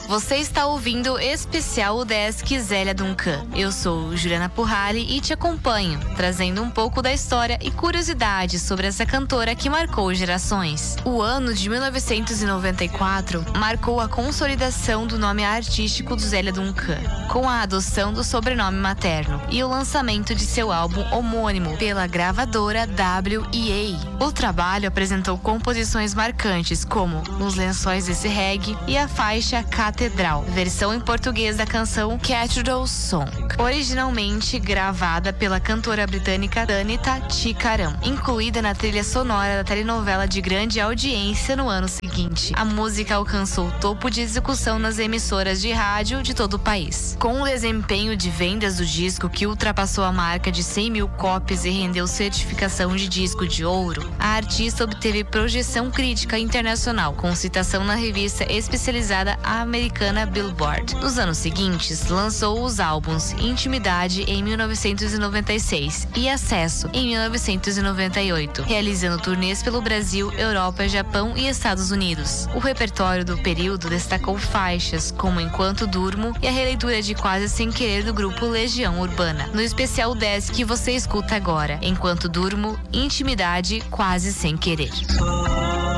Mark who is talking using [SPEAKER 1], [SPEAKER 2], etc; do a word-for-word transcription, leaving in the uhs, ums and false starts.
[SPEAKER 1] Você está ouvindo o especial Desk Zélia Duncan. Eu sou Juliana Purrali e te acompanho, trazendo um pouco da história e curiosidades sobre essa cantora que marcou gerações. O ano de mil novecentos e noventa e quatro marcou a consolidação do nome artístico do Zélia Duncan, com a adoção do sobrenome materno e o lançamento de seu álbum homônimo pela gravadora W E A. O trabalho apresentou composições marcantes como Nos Lençóis desse Reggae e a faixa Catedral, versão em português da canção Cathedral Song, originalmente gravada pela cantora britânica Tanita Tikaram, incluída na trilha sonora da telenovela de grande audiência no ano seguinte. A música alcançou o topo de execução nas emissoras de rádio de todo o país. Com o desempenho de vendas do disco que ultrapassou a marca de cem mil cópias e rendeu certificação de disco de ouro, a artista obteve projeção crítica internacional, com citação na revista especializada americana Billboard. Nos anos seguintes, lançou os álbuns Intimidade em mil novecentos e noventa e seis e Acesso em mil novecentos e noventa e oito, realizando turnês pelo Brasil, Europa, Japão e Estados Unidos. O repertório do período destacou faixas como Enquanto Durmo e a releitura de Quase Sem Querer do grupo Legião Urbana. No especial Desk que você escuta agora, Enquanto Durmo, Intimidade, Quase Sem Querer.